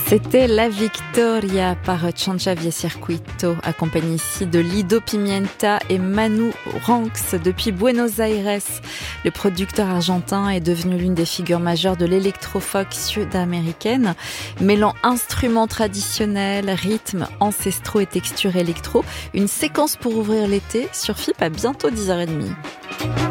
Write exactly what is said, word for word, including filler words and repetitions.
C'était La Victoria par Chancha Via Circuito, accompagné ici de Lido Pimienta et Manu Ranks depuis Buenos Aires. Le producteur argentin est devenu l'une des figures majeures de l'électrofolk sud-américaine, mêlant instruments traditionnels, rythmes ancestraux et textures électro. Une séquence pour ouvrir l'été sur F I P à bientôt dix heures trente.